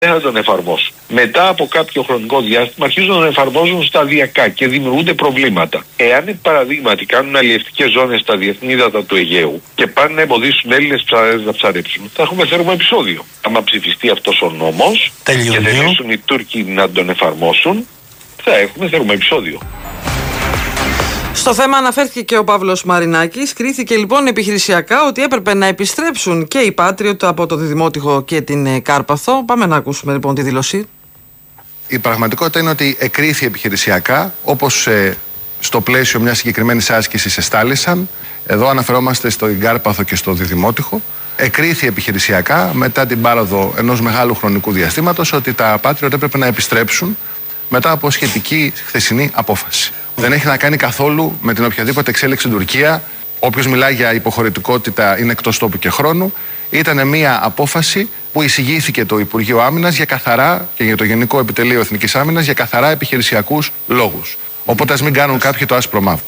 δεν θα τον εφαρμόσουν. Μετά από κάποιο χρονικό διάστημα αρχίζουν να τον εφαρμόζουν σταδιακά και δημιουργούνται προβλήματα. Εάν παραδείγματι κάνουν αλλιευτικές ζώνες στα διεθνή ύδατα του Αιγαίου και πάνε να εμποδίσουν Έλληνες ψαράδες να ψαρέψουν, θα έχουμε θέρμο επεισόδιο. Άμα ψηφιστεί αυτός ο νόμος και θελήσουν οι Τούρκοι να τον εφαρμόσουν, θα έχουμε θέρμο επεισόδιο. Στο θέμα αναφέρθηκε και ο Παύλος Μαρινάκης. Κρίθηκε λοιπόν επιχειρησιακά ότι έπρεπε να επιστρέψουν και οι Patriot από το Διδημότυχο και την Κάρπαθο. Πάμε να ακούσουμε λοιπόν τη δήλωση. Η πραγματικότητα είναι ότι εκρίθη επιχειρησιακά, όπως στο πλαίσιο μιας συγκεκριμένης άσκησης εστάλησαν. Εδώ αναφερόμαστε στο Κάρπαθο και στο Διδημότυχο. Εκρίθη επιχειρησιακά μετά την πάροδο ενός μεγάλου χρονικού διαστήματος ότι τα Patriot έπρεπε να επιστρέψουν μετά από σχετική χθεσινή απόφαση. Δεν έχει να κάνει καθόλου με την οποιαδήποτε εξέλιξη στην Τουρκία. Όποιος μιλάει για υποχωρητικότητα είναι εκτός τόπου και χρόνου. Ήταν μια απόφαση που εισηγήθηκε το Υπουργείο Άμυνας για καθαρά και για το Γενικό Επιτελείο Εθνικής Άμυνας για καθαρά επιχειρησιακούς λόγους. Οπότε ας μην κάνουν κάποιοι το άσπρο μαύρο.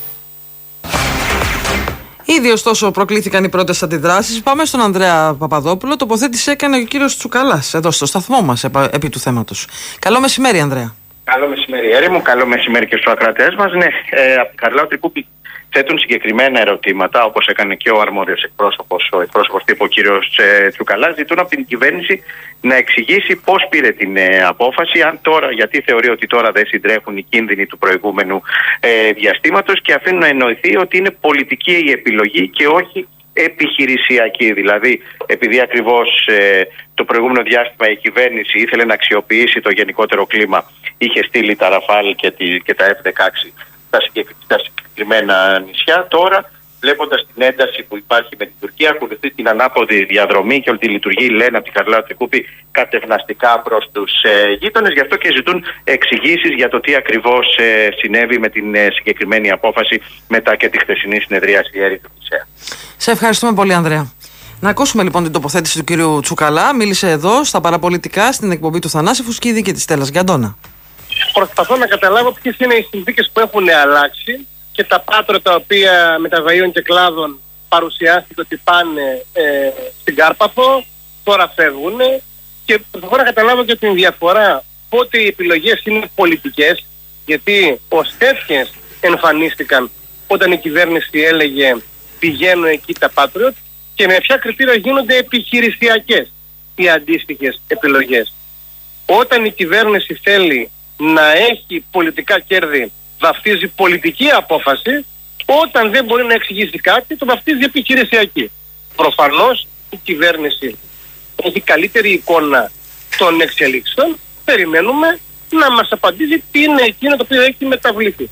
Ήδη ωστόσο προκλήθηκαν οι πρώτες αντιδράσεις. Πάμε στον Ανδρέα Παπαδόπουλο. Τοποθέτηση έκανε ο κύριος Τσουκαλάς εδώ στο σταθμό μας επί του θέματος. Καλό μεσημέρι, Ανδρέα. Καλό μεσημέρι, Έρημο. Καλό μεσημέρι και στους ακροατές μας. Ναι, από την Καρλάου Τρικούπη θέτουν συγκεκριμένα ερωτήματα, όπως έκανε και ο αρμόδιος εκπρόσωπος, ο εκπρόσωπος τύπου, ο κύριος Τσουκαλάς. Ζητούν από την κυβέρνηση να εξηγήσει πώς πήρε την απόφαση, αν τώρα, γιατί θεωρεί ότι τώρα δεν συντρέχουν οι κίνδυνοι του προηγούμενου διαστήματος, και αφήνουν να εννοηθεί ότι είναι πολιτική η επιλογή και όχι επιχειρησιακή. Δηλαδή, επειδή ακριβώς το προηγούμενο διάστημα η κυβέρνηση ήθελε να αξιοποιήσει το γενικότερο κλίμα, είχε στείλει τα Ραφάλ και τα F-16 στα συγκεκριμένα νησιά. Τώρα, βλέποντας την ένταση που υπάρχει με την Τουρκία, ακολουθεί την ανάποδη διαδρομή και ότι λειτουργεί, λένε από την Καρλάου Τρικούπη, κατευναστικά προς τους γείτονες. Γι' αυτό και ζητούν εξηγήσεις για το τι ακριβώς συνέβη με την συγκεκριμένη απόφαση μετά και τη χθεσινή συνεδρίαση του ΚΙΣΕΑ. Σε ευχαριστούμε πολύ, Ανδρέα. Να ακούσουμε λοιπόν την τοποθέτηση του κυρίου Τσουκαλά. Μίλησε εδώ στα παραπολιτικά στην εκπομπή του Θανάση Φουσκίδη και της Στέλλας Γκαντώνα. Προσπαθώ να καταλάβω ποιες είναι οι συνθήκες που έχουν αλλάξει και τα Patriot τα οποία μεταβαίων και κλάδων παρουσιάστηκε ότι πάνε στην Κάρπαθο, τώρα φεύγουν, και προσπαθώ να καταλάβω και την διαφορά πότε οι επιλογές είναι πολιτικές, γιατί ως τέτοιες εμφανίστηκαν όταν η κυβέρνηση έλεγε πηγαίνουν εκεί τα Patriot, και με ποια κριτήρια γίνονται επιχειρησιακές οι αντίστοιχες επιλογές. Όταν η κυβέρνηση θέλει να έχει πολιτικά κέρδη, βαφτίζει πολιτική απόφαση. Όταν δεν μπορεί να εξηγήσει κάτι, το βαφτίζει επιχειρησιακή. Προφανώς η κυβέρνηση έχει καλύτερη εικόνα των εξελίξεων. Περιμένουμε να μας απαντήσει τι είναι εκείνο το οποίο έχει μεταβληθεί.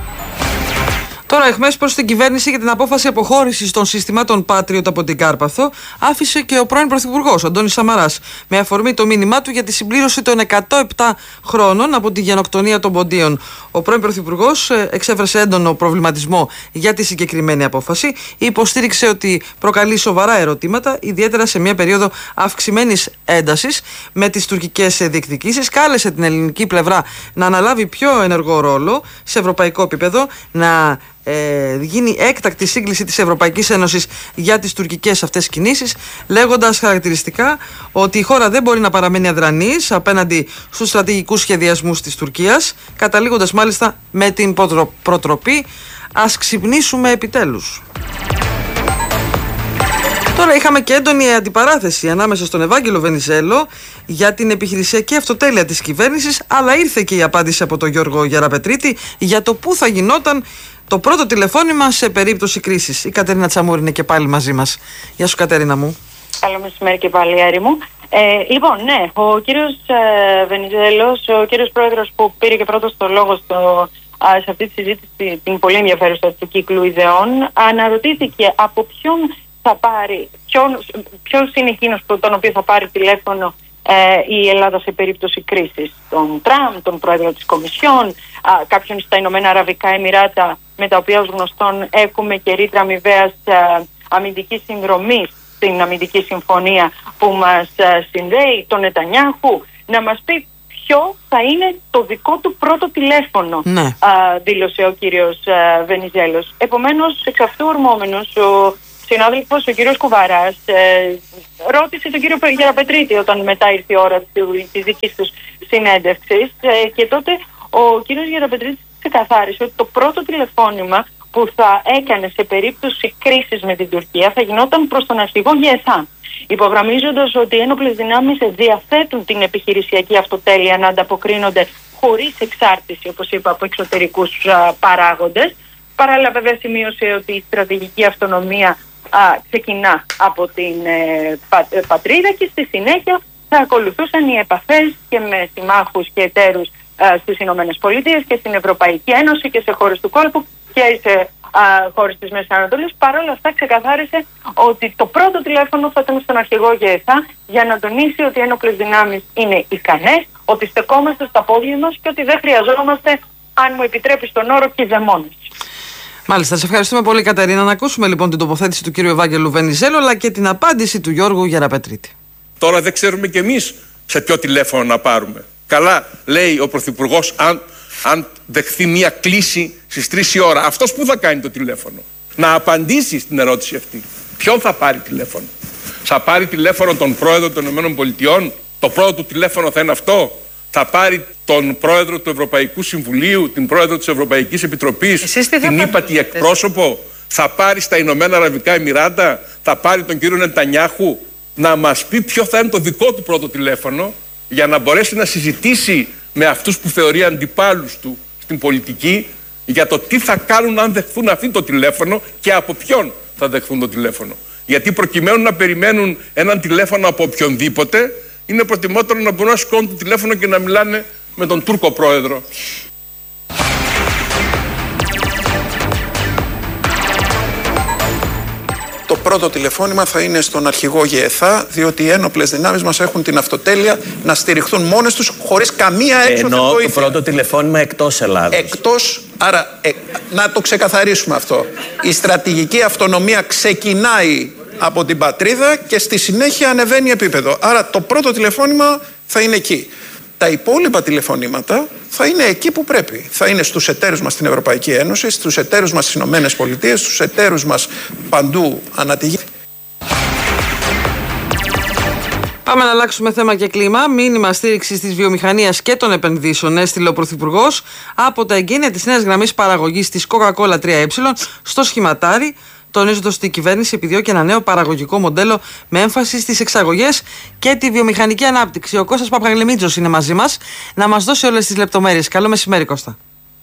Τώρα, εχμές προς την κυβέρνηση για την απόφαση αποχώρησης των συστημάτων Patriot από την Κάρπαθο, άφησε και ο πρώην Πρωθυπουργός, Αντώνης Σαμαράς, με αφορμή το μήνυμά του για τη συμπλήρωση των 107 χρόνων από τη γενοκτονία των Ποντίων. Ο πρώην Πρωθυπουργός εξέφρασε έντονο προβληματισμό για τη συγκεκριμένη απόφαση. Υποστήριξε ότι προκαλεί σοβαρά ερωτήματα, ιδιαίτερα σε μια περίοδο αυξημένης έντασης με τις τουρκικές διεκδικήσεις. Κάλεσε την ελληνική πλευρά να αναλάβει πιο ενεργό ρόλο σε ευρωπαϊκό επίπεδο, να γίνει έκτακτη σύγκληση της Ευρωπαϊκής Ένωσης για τις τουρκικές αυτές κινήσεις, λέγοντας χαρακτηριστικά ότι η χώρα δεν μπορεί να παραμένει αδρανής απέναντι στους στρατηγικούς σχεδιασμούς της Τουρκίας, καταλήγοντας μάλιστα με την προτροπή «Ας ξυπνήσουμε επιτέλους». Τώρα είχαμε και έντονη αντιπαράθεση ανάμεσα στον Ευάγγελο Βενιζέλο για την επιχειρησιακή αυτοτέλεια της κυβέρνησης, αλλά ήρθε και η απάντηση από τον Γιώργο Γεραπετρίτη για το πού θα γινόταν το πρώτο τηλεφώνημα σε περίπτωση κρίσης. Η Κατερίνα Τσαμούρη είναι και πάλι μαζί μας. Γεια σου, Κατερίνα μου. Καλό μεσημέρι και πάλι, Άρη μου. Λοιπόν, ναι, ο κύριος Βενιζέλος, ο κύριος πρόεδρος που πήρε και πρώτος το λόγο σε αυτή τη συζήτηση, την πολύ ενδιαφέρουσα του κύκλου ιδεών, αναρωτήθηκε από ποιον θα πάρει, ποιος είναι εκείνος τον οποίο θα πάρει τηλέφωνο η Ελλάδα σε περίπτωση κρίσης. Τον Τραμπ, τον πρόεδρο της Κομισιόν, κάποιον στα Ηνωμένα Αραβικά Εμιράτα, με τα οποία ως γνωστόν έχουμε και ρήτρα αμοιβαίας αμυντικής συνδρομής στην αμυντική συμφωνία που μας συνδέει, τον Νετανιάχου, να μας πει ποιο θα είναι το δικό του πρώτο τηλέφωνο, δήλωσε ο κύριος Βενιζέλος. Επομένως, εξ αυτού ορμόμενος, σε συνάδελφος, ο κύριος Κουβαράς, ρώτησε τον κύριο Γεραπετρίτη όταν μετά ήρθε η ώρα της δικής τους συνέντευξης και τότε ο κύριος Γεραπετρίτης ξεκαθάρισε ότι το πρώτο τηλεφώνημα που θα έκανε σε περίπτωση κρίσης με την Τουρκία θα γινόταν προς τον αρχηγό ΓΕΘΑ, υπογραμμίζοντας ότι οι ένοπλες δυνάμεις διαθέτουν την επιχειρησιακή αυτοτέλεια να ανταποκρίνονται χωρίς εξάρτηση, όπως είπα, από εξωτερικούς παράγοντες. Παράλληλα, βέβαια, σημείωσε ότι η στρατηγική αυτονομία ξεκινά από την πατρίδα και στη συνέχεια θα ακολουθούσαν οι επαφές και με συμμάχους και εταίρους στις Ηνωμένες Πολιτείες και στην Ευρωπαϊκή Ένωση και σε χώρες του κόλπου και σε χώρες της Μέσης Ανατολής. Παρ' όλα αυτά ξεκαθάρισε ότι το πρώτο τηλέφωνο θα ήταν στον αρχηγό ΓΕΘΑ για να τονίσει ότι οι ένοπλες δυνάμεις είναι ικανές, ότι στεκόμαστε στα πόδια μας και ότι δεν χρειαζόμαστε, αν μου επιτρέπεις τον όρο, κηδεμόνες. Μάλιστα, σε ευχαριστούμε πολύ, Κατερίνα. Να ακούσουμε λοιπόν την τοποθέτηση του κύριου Ευάγγελου Βενιζέλου αλλά και την απάντηση του Γιώργου Γεραπετρίτη. Τώρα δεν ξέρουμε κι εμείς σε ποιο τηλέφωνο να πάρουμε. Καλά, λέει ο Πρωθυπουργός, αν δεχθεί μια κλήση στις 3 η ώρα. Αυτός που θα κάνει το τηλέφωνο? Να απαντήσει στην ερώτηση αυτή. Ποιον θα πάρει τηλέφωνο? Θα πάρει τηλέφωνο τον πρόεδρο των ΗΠΑ? Το πρώτο του τηλέφωνο θα είναι αυτό? Θα πάρει τον πρόεδρο του Ευρωπαϊκού Συμβουλίου, την πρόεδρο της Ευρωπαϊκής Επιτροπής, την ύπατη εκπρόσωπο? Θα πάρει στα Ηνωμένα Αραβικά Εμιράτα? Θα πάρει τον κύριο Νετανιάχου? Να μας πει ποιο θα είναι το δικό του πρώτο τηλέφωνο, για να μπορέσει να συζητήσει με αυτούς που θεωρεί αντιπάλους του στην πολιτική για το τι θα κάνουν αν δεχθούν αυτό το τηλέφωνο και από ποιον θα δεχθούν το τηλέφωνο. Γιατί προκειμένου να περιμένουν έναν τηλέφωνο από οποιονδήποτε, είναι προτιμότερο να μπορούν να σηκώνουν το τηλέφωνο και να μιλάνε με τον Τούρκο πρόεδρο. Το πρώτο τηλεφώνημα θα είναι στον αρχηγό ΓΕΘΑ, διότι οι ένοπλες δυνάμεις μας έχουν την αυτοτέλεια να στηριχθούν μόνες τους, χωρίς καμία έξοδο βοήθεια. Ενώ το πρώτο τηλεφώνημα εκτός Ελλάδος. Εκτός, άρα να το ξεκαθαρίσουμε αυτό. Η στρατηγική αυτονομία ξεκινάει από την πατρίδα και στη συνέχεια ανεβαίνει επίπεδο. Άρα το πρώτο τηλεφώνημα θα είναι εκεί. Τα υπόλοιπα τηλεφωνήματα θα είναι εκεί που πρέπει. Θα είναι στους εταίρους μας στην Ευρωπαϊκή Ένωση, στους εταίρους μας στις Ηνωμένες Πολιτείες, στους εταίρους μας παντού ανά τη γη. Πάμε να αλλάξουμε θέμα και κλίμα. Μήνυμα στήριξης της βιομηχανίας και των επενδύσεων έστειλε ο Πρωθυπουργός από τα εγγένεια της νέας γραμμής παραγωγής της Coca-Cola 3E στο σχηματάρι, τονίζοντας ότι η κυβέρνηση επιδιώκει ένα νέο παραγωγικό μοντέλο με έμφαση στις εξαγωγές και τη βιομηχανική ανάπτυξη. Ο Κώστας Παπαγλεμίτζος είναι μαζί μας να μας δώσει όλες τις λεπτομέρειες. Καλό μεσημέρι, Κώστα.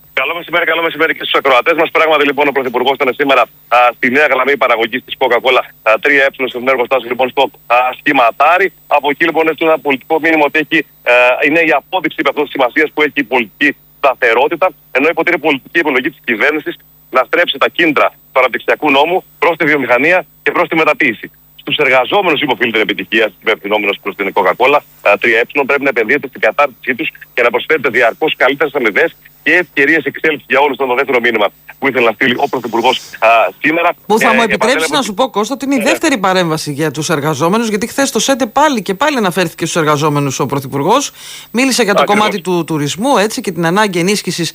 Καλό μεσημέρι και στους ακροατές μας. Πράγματι, λοιπόν, ο Πρωθυπουργός ήταν σήμερα στη νέα γραμμή παραγωγής της Coca-Cola 3E στο νέο εργοστάσιο λοιπόν στο σχηματάρι. Από εκεί λοιπόν έχει ένα πολιτικό μήνυμα ότι είναι η απόδειξη αυτής της σημασίας που έχει η πολιτική σταθερότητα, ενώ είπε ότι είναι πολιτική επιλογή της κυβέρνησης να στρέψει τα κίνητρα του αναπτυξιακού νόμου προς τη βιομηχανία και προς τη μεταποίηση. Στους εργαζόμενους οφείλει την επιτυχία της υπευθυνόμενος προς την Coca-Cola 3E. Πρέπει να επενδύεται στην κατάρτισή τους και να προσφέρεται διαρκώς καλύτερες αμοιβές και ευκαιρίες εξέλιξης για όλους. Το δεύτερο μήνυμα που ήθελε να στείλει ο Πρωθυπουργός σήμερα. Που θα μου επιτρέψει να σου πω, Κώστα, ότι είναι η δεύτερη παρέμβαση για τους εργαζόμενους, γιατί χθες το ΣΕΤΕ πάλι αναφέρθηκε στους εργαζόμενους ο Πρωθυπουργός. Μίλησε για το κομμάτι του τουρισμού, έτσι, και την ανάγκη ενίσχυσης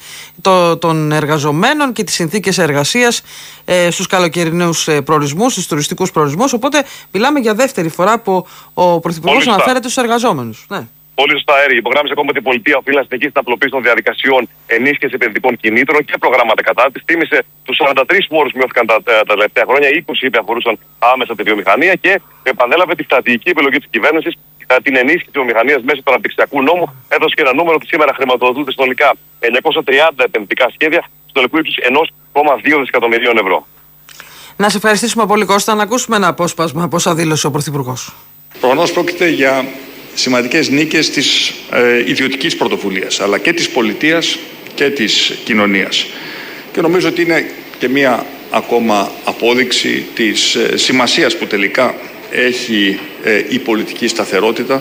των εργαζομένων και τις συνθήκες εργασίας στους καλοκαιρινούς προορισμούς, στους τουριστικούς προορισμούς. Οπότε μιλάμε για δεύτερη φορά που ο Πρωθυπουργός αναφέρεται στους εργαζόμενους. Ναι. Πολύ σωστά, Έρη. Υπογράμμισε ακόμα ότι η πολιτεία οφείλει να συνεχίσει την απλοποίηση των διαδικασιών ενίσχυση επενδυτικών κινήτρων και προγράμματα κατάρτισης. Τίμησε τους 43 φόρους που μειώθηκαν τα τελευταία χρόνια, 20 είπε αφορούσαν άμεσα τη βιομηχανία και επανέλαβε τη στρατηγική επιλογή της κυβέρνησης, την ενίσχυση της βιομηχανίας μέσω του αναπτυξιακού νόμου. Έδωσε και ένα νούμερο ότι σήμερα χρηματοδοτούνται συνολικά 930 επενδυτικά σχέδια συνολικού ύψους 1,2 δισεκατομμυρίων ευρώ. Να σε ευχαριστήσουμε πολύ, Κώστα. Να ακούσουμε ένα απόσπασμα από όσα δήλωσε ο Πρωθυπουργός. Προφανώς πρόκειται για σημαντικές νίκες της ιδιωτικής πρωτοβουλίας, αλλά και της πολιτείας και της κοινωνίας. Και νομίζω ότι είναι και μία ακόμα απόδειξη της σημασίας που τελικά έχει η πολιτική σταθερότητα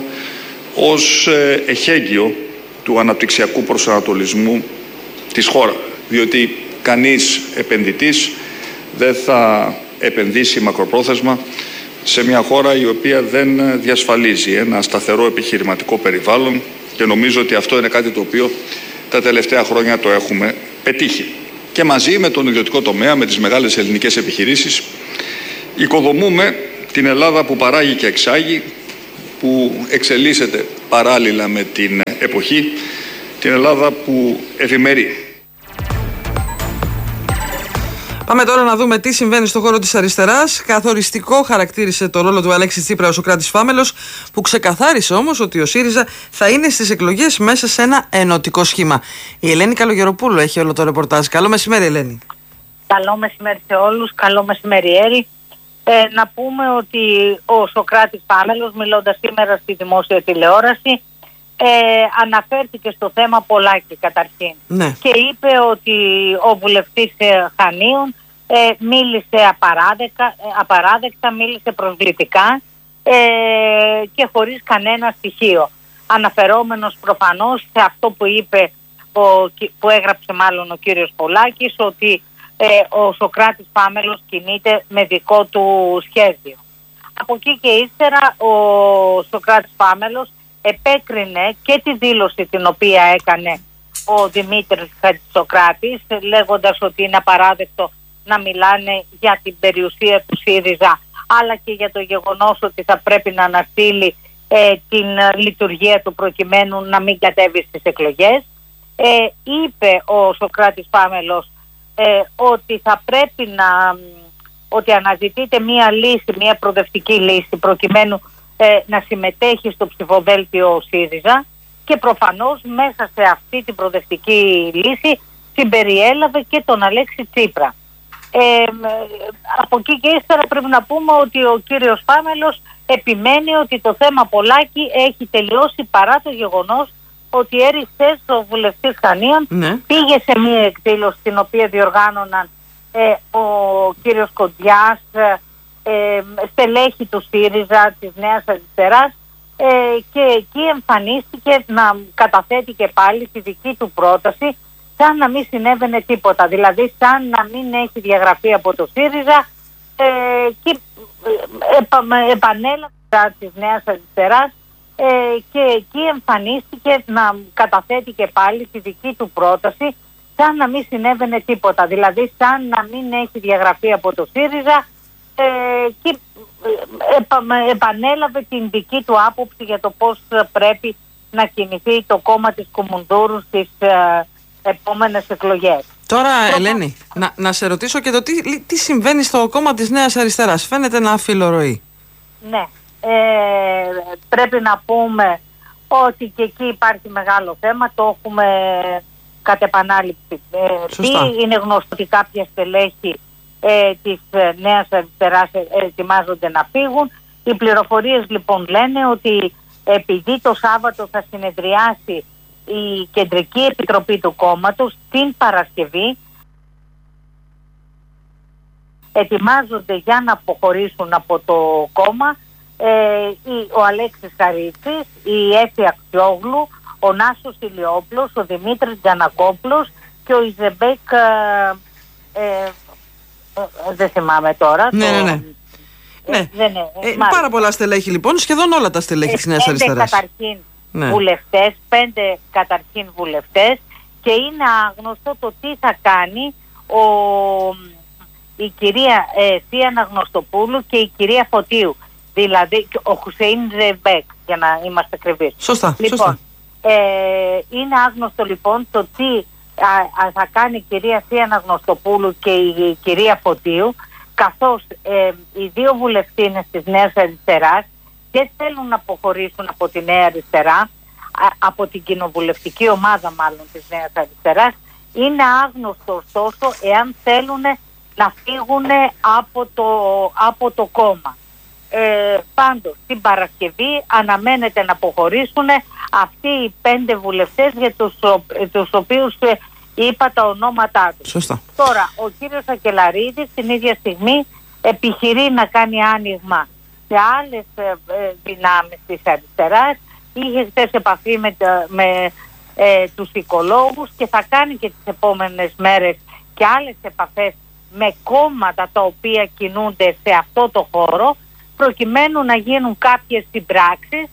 ως εχέγγυο του αναπτυξιακού προσανατολισμού της χώρας. Διότι κανείς επενδυτής δεν θα επενδύσει μακροπρόθεσμα σε μια χώρα η οποία δεν διασφαλίζει ένα σταθερό επιχειρηματικό περιβάλλον, και νομίζω ότι αυτό είναι κάτι το οποίο τα τελευταία χρόνια το έχουμε πετύχει. Και μαζί με τον ιδιωτικό τομέα, με τις μεγάλες ελληνικές επιχειρήσεις, Οικοδομούμε την Ελλάδα που παράγει και εξάγει, που εξελίσσεται παράλληλα με την εποχή, την Ελλάδα που ευημερεί. Πάμε τώρα να δούμε τι συμβαίνει στον χώρο της αριστεράς. Καθοριστικό χαρακτήρισε το ρόλο του Αλέξη Τσίπρα ο Σωκράτης Φάμελος, που ξεκαθάρισε όμως ότι ο ΣΥΡΙΖΑ θα είναι στις εκλογές μέσα σε ένα ενωτικό σχήμα. Η Ελένη Καλογεροπούλου έχει όλο το ρεπορτάζ. Καλό μεσημέρι, Ελένη. Καλό μεσημέρι σε όλους. Καλό μεσημέρι, Έρη. Να πούμε ότι ο Σωκράτης Φάμελος, μιλώντας σήμερα στη δημόσια τηλεόραση, αναφέρθηκε στο θέμα Πολάκη καταρχήν. Ναι. Και είπε ότι ο βουλευτής Χανίων μίλησε απαράδεκτα, μίλησε προσβλητικά και χωρίς κανένα στοιχείο. Αναφερόμενος προφανώς σε αυτό που είπε, που έγραψε μάλλον ο κύριος Πολάκης, ότι ο Σωκράτης Φάμελος κινείται με δικό του σχέδιο. Από εκεί και ύστερα ο Σωκράτης Φάμελος επέκρινε και τη δήλωση την οποία έκανε ο Δημήτρης Χατζησοκράτης, λέγοντας ότι είναι απαράδεκτο να μιλάνε για την περιουσία του ΣΥΡΙΖΑ, αλλά και για το γεγονός ότι θα πρέπει να αναστείλει την λειτουργία του προκειμένου να μην κατέβει στις εκλογές. Είπε ο Σωκράτης Φάμελος ότι θα πρέπει ότι αναζητείται μία λύση, μία προοδευτική λύση προκειμένου να συμμετέχει στο ψηφοδέλτιο ο ΣΥΡΙΖΑ, και προφανώς μέσα σε αυτή την προοδευτική λύση συμπεριέλαβε και τον Αλέξη Τσίπρα. Από εκεί και ύστερα πρέπει να πούμε ότι ο κύριος Φάμελος επιμένει ότι το θέμα Πολάκη έχει τελειώσει, παρά το γεγονός ότι χθες ο βουλευτής Χανίων πήγε σε μία εκδήλωση την οποία διοργάνωναν ο κύριος Κοντιάς, στελέχη του ΣΥΡΙΖΑ, της Νέας Αριστεράς, και εκεί εμφανίστηκε να καταθέτει και πάλι τη δική του πρόταση, σαν να μην συνέβαινε τίποτα, δηλαδή σαν να μην έχει διαγραφεί από το ΣΥΡΙΖΑ, και επανέλαβε της Νέας Αριστεράς, και εκεί εμφανίστηκε να καταθέτει και πάλι τη δική του πρόταση, σαν να μην συνέβαινε τίποτα, δηλαδή σαν να μην έχει διαγραφεί από το ΣΥΡΙΖΑ, και επανέλαβε την δική του άποψη για το πώς πρέπει να κινηθεί το κόμμα της Κουμουνδούρου στις επόμενες εκλογές. Τώρα, Ελένη, να σε ρωτήσω και το τι συμβαίνει στο κόμμα της Νέας Αριστεράς. Φαίνεται να αφιλορροεί. Ναι, πρέπει να πούμε ότι και εκεί υπάρχει μεγάλο θέμα, το έχουμε κατ' επανάληψη. Είναι γνωστό ότι κάποια στελέχη της Νέας Αριστεράς ετοιμάζονται να φύγουν. Οι πληροφορίες λοιπόν λένε ότι επειδή το Σάββατο θα συνεδριάσει η Κεντρική Επιτροπή του κόμματος, την Παρασκευή ετοιμάζονται για να αποχωρήσουν από το κόμμα ο Αλέξης Χαρίτσης, η Έφη Αξιόγλου, ο Νάσος Ηλιόπουλος, ο Δημήτρης Τζανακόπουλος και ο Ιζεμπέκ, δεν θυμάμαι τώρα. Ναι. Πάρα πολλά στελέχη λοιπόν, σχεδόν όλα τα στελέχη της Νέας Αριστεράς. 5 καταρχήν βουλευτές, και είναι άγνωστο το τι θα κάνει η κυρία Θεία Αναγνωστοπούλου και η κυρία Φωτίου, δηλαδή ο Χουσέιν Ζεμπέκ, για να είμαστε ακριβείς. Σωστά. Είναι άγνωστο λοιπόν το τι θα κάνει η κυρία Θεία Αναγνωστοπούλου και η κυρία Φωτίου, καθώς οι δύο βουλευτίνες της Νέας Αριστεράς και θέλουν να αποχωρήσουν από τη Νέα Αριστερά, από την κοινοβουλευτική ομάδα μάλλον της Νέας Αριστεράς. Είναι άγνωστο ωστόσο εάν θέλουν να φύγουν από το κόμμα. Πάντως την Παρασκευή αναμένεται να αποχωρήσουν αυτοί οι 5 βουλευτές για τους οποίους είπα τα ονόματά τους. Σωστά. Τώρα ο κύριος Ακελαρίδης την ίδια στιγμή επιχειρεί να κάνει άνοιγμα σε άλλες δυνάμεις της αριστεράς. Είχε χθες επαφή με τους οικολόγους και θα κάνει και τις επόμενες μέρες και άλλες επαφές με κόμματα τα οποία κινούνται σε αυτό το χώρο, προκειμένου να γίνουν κάποιες συμπράξεις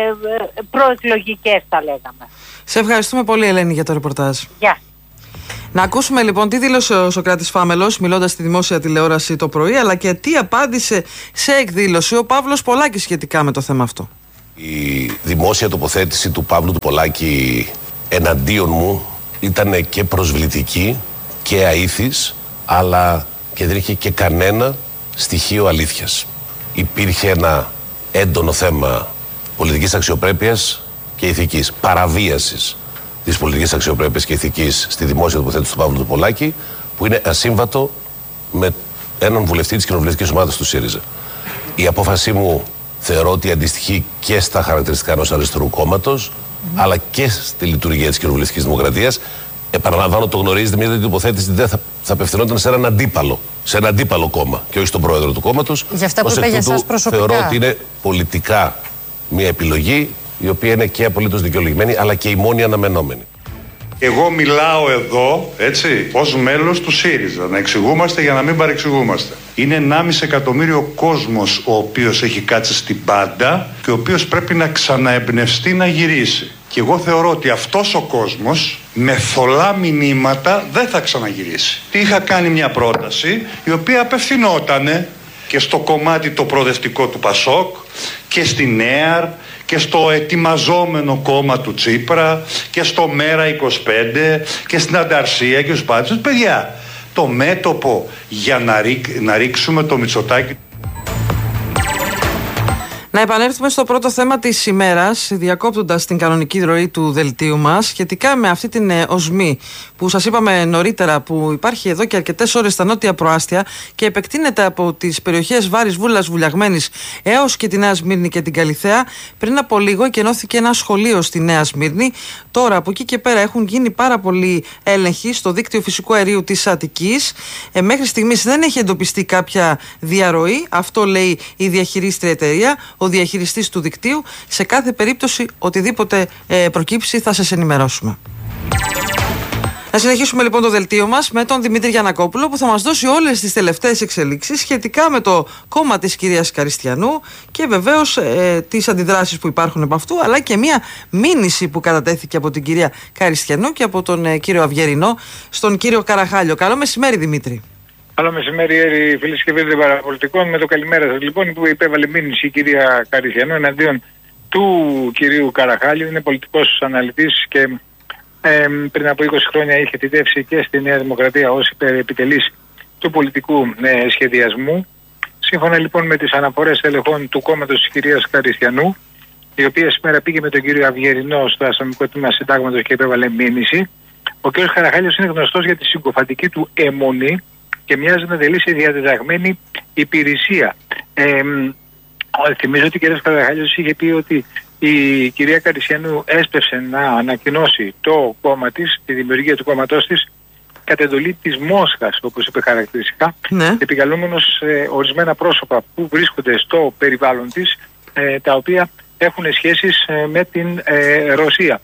προεκλογικές, θα λέγαμε. Σε ευχαριστούμε πολύ, Ελένη, για το ρεπορτάζ. Γεια. Να ακούσουμε λοιπόν τι δήλωσε ο Σωκράτης Φάμελος μιλώντας στη δημόσια τηλεόραση το πρωί, αλλά και τι απάντησε σε εκδήλωση ο Παύλος Πολάκης σχετικά με το θέμα αυτό. Η δημόσια τοποθέτηση του Παύλου του Πολάκη εναντίον μου ήταν και προσβλητική και αήθης, αλλά και δεν είχε και κανένα στοιχείο αλήθειας. Υπήρχε ένα έντονο θέμα πολιτικής αξιοπρέπειας και ηθικής, παραβίασης της πολιτικής αξιοπρέπειας και ηθικής στη δημόσια τοποθέτηση του Παύλου του Πολάκη, που είναι ασύμβατο με έναν βουλευτή της κοινοβουλευτικής ομάδας του ΣΥΡΙΖΑ. Η απόφασή μου θεωρώ ότι αντιστοιχεί και στα χαρακτηριστικά ενός αριστερού κόμματος, αλλά και στη λειτουργία της κοινοβουλευτικής δημοκρατίας. Επαναλαμβάνω, το γνωρίζετε, μια τέτοια τοποθέτηση δεν θα απευθυνόταν σε έναν αντίπαλο, σε ένα αντίπαλο κόμμα και όχι στον πρόεδρο του κόμματος. Για αυτά που είπε για εσάς προσωπικά. Θεωρώ ότι είναι πολιτικά μια επιλογή η οποία είναι και απολύτως δικαιολογημένη, αλλά και η μόνη αναμενόμενη. Εγώ μιλάω εδώ, έτσι, ως μέλος του ΣΥΡΙΖΑ. Να εξηγούμαστε για να μην παρεξηγούμαστε. Είναι 1,5 εκατομμύριο κόσμος ο οποίος έχει κάτσει στην πάντα και ο οποίος πρέπει να ξαναεμπνευστεί να γυρίσει. Και εγώ θεωρώ ότι αυτός ο κόσμος με θολά μηνύματα δεν θα ξαναγυρίσει. Είχα κάνει μια πρόταση η οποία απευθυνότανε και στο κομμάτι το προοδευτικό του ΠΑΣΟΚ και στην ΕΑΡ και στο ετοιμαζόμενο κόμμα του Τσίπρα και στο ΜΕΡΑ 25 και στην Ανταρσία και στους πάντες. Παιδιά, το μέτωπο για να ρίξουμε το Μητσοτάκη. Να επανέλθουμε στο πρώτο θέμα της ημέρας, διακόπτοντας την κανονική ροή του δελτίου μας, σχετικά με αυτή την οσμή που σας είπαμε νωρίτερα, που υπάρχει εδώ και αρκετές ώρες στα νότια προάστια και επεκτείνεται από τις περιοχές Βάρης, Βούλας, Βουλιαγμένης έως και τη Νέα Σμύρνη και την Καλιθέα. Πριν από λίγο εκενώθηκε ένα σχολείο στη Νέα Σμύρνη. Τώρα από εκεί και πέρα έχουν γίνει πάρα πολλοί έλεγχοι στο δίκτυο φυσικού αερίου της Αττικής. Μέχρι στιγμής δεν έχει εντοπιστεί κάποια διαρροή, αυτό λέει η διαχειρίστρια εταιρεία, ο διαχειριστής του δικτύου. Σε κάθε περίπτωση, οτιδήποτε προκύψει θα σας ενημερώσουμε. Να συνεχίσουμε λοιπόν το δελτίο μας με τον Δημήτρη Γιαννακόπουλο, που θα μας δώσει όλες τις τελευταίες εξελίξεις σχετικά με το κόμμα της κυρίας Καριστιανού και βεβαίως τις αντιδράσεις που υπάρχουν από αυτού, αλλά και μια μήνυση που κατατέθηκε από την κυρία Καριστιανού και από τον κύριο Αυγερινό στον κύριο Καραχάλιο. Καλό μεσημέρι, Δημήτρη. Καλό μεσημέρι, φίλες και φίλοι των παραπολιτικών. Με το καλημέρα σας λοιπόν, που υπέβαλε μήνυση η κυρία Καριστιανού εναντίον του κυρίου Καραχάλιου. Είναι πολιτικός αναλυτής και πριν από 20 χρόνια είχε θητεύσει και στη Νέα Δημοκρατία ως επιτελής του πολιτικού σχεδιασμού. Σύμφωνα λοιπόν με τις αναφορές ελεγχών του κόμματος της κυρίας Καριστιανού, η οποία σήμερα πήγε με τον κύριο Αυγερινό στο αστυνομικό τμήμα συντάγματος και υπέβαλε μήνυση, ο κύριος Καραχάλιος είναι γνωστός για τη συγκοφαντική του αιμονή και μοιάζει να τελεί σε διαδεδαγμένη υπηρεσία. Θυμίζω ότι ο κ. Καραχάλιος είχε πει ότι η κυρία Καριστιανού έσπευσε να ανακοινώσει το κόμμα της, τη δημιουργία του κόμματός της, κατ' εντολή της Μόσχας, όπως είπε χαρακτηριστικά, επικαλούμενος ορισμένα πρόσωπα που βρίσκονται στο περιβάλλον της, τα οποία έχουν σχέσεις με την Ρωσία.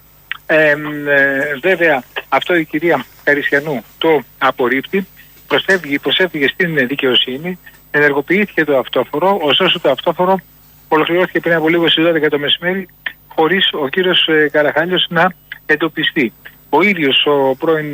Βέβαια, αυτό η κυρία Καριστιανού το απορρίπτει. Προσέφυγε στην δικαιοσύνη, ενεργοποιήθηκε το αυτόφορο, ωστόσο το αυτόφορο ολοκληρώθηκε πριν από λίγο στις 12 το μεσημέρι, χωρίς ο κύριος Καραχάλιος να εντοπιστεί. Ο ίδιος ο πρώην,